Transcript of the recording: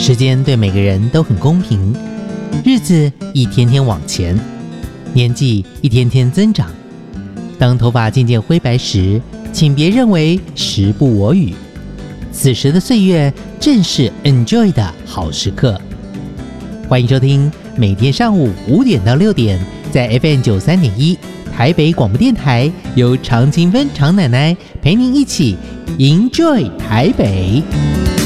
时间对每个人都很公平，日子一天天往前，年纪一天天增长。当头发渐渐灰白时，请别认为时不我与，此时的岁月正是 enjoy 的好时刻。欢迎收听每天上午5点到6点，在 FM93.1 台北广播电台，由常青芬常奶奶陪您一起 enjoy 台北。